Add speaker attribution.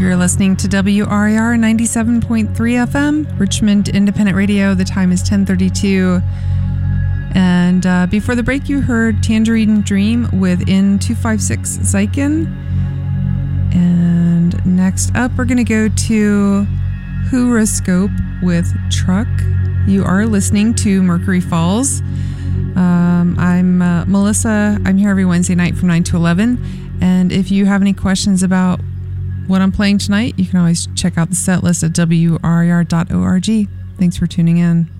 Speaker 1: You're listening to WRIR 97.3 FM, Richmond Independent Radio. The time is 10:32. And before the break, you heard Tangerine Dream with In 256 Zyken. And next up, we're going to go to Horoscope with Truck. You are listening to Mercury Falls. I'm Melissa. I'm here every Wednesday night from 9 to 11. And if you have any questions about what I'm playing tonight, you can always check out the set list at WRIR.org. Thanks for tuning in.